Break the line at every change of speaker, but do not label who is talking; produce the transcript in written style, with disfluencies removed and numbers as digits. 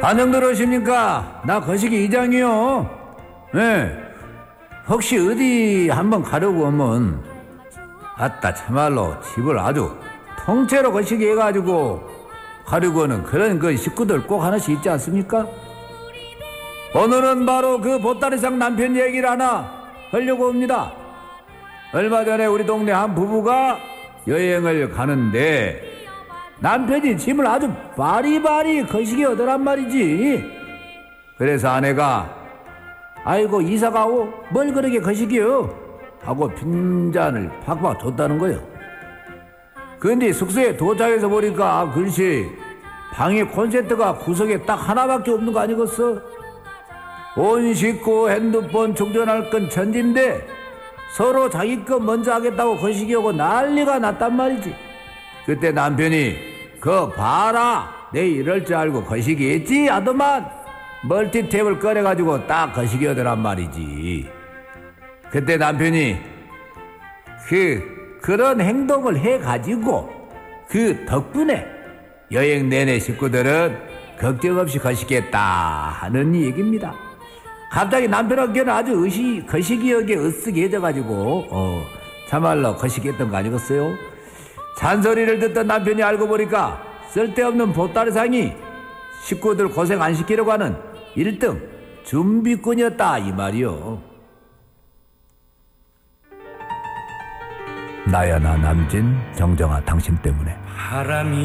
안녕들 오십니까? 나 거시기 이장이요. 네. 혹시 어디 한번 가려고 하면 아따 참말로 집을 아주 통째로 거시기 해가지고 가려고 하는 그런 그 식구들 꼭 하나씩 있지 않습니까? 오늘은 바로 그 보따리상 남편 얘기를 하나 하려고 합니다. 얼마 전에 우리 동네 한 부부가 여행을 가는데 남편이 짐을 아주 바리바리 거시기 하더란 말이지. 그래서 아내가 아이고 이사가오 뭘 그렇게 거시기요 하고 빈잔을 팍팍 줬다는 거요. 근데 숙소에 도착해서 보니까 글쎄 방에 콘센트가 구석에 딱 하나밖에 없는 거 아니겠어? 온 식구 핸드폰 충전할 건 천진데 서로 자기 거 먼저 하겠다고 거시기 하고 난리가 났단 말이지. 그때 남편이 그 봐라 내 이럴 줄 알고 거시기 했지 하더만 멀티탭을 꺼내가지고 딱 거시기 하더란 말이지. 그때 남편이 그런 행동을 해가지고 그 덕분에 여행 내내 식구들은 걱정 없이 거시기했다 하는 얘기입니다. 갑자기 남편 어깨는 아주 거시기 하게 으쓱 해져가지고 참말로 거시기 했던 거 아니겠어요? 잔소리를 듣던 남편이 알고 보니까 쓸데없는 보따리상이 식구들 고생 안 시키려고 하는 1등 준비꾼이었다 이 말이요. 나야 나 남진 정정아 당신 때문에.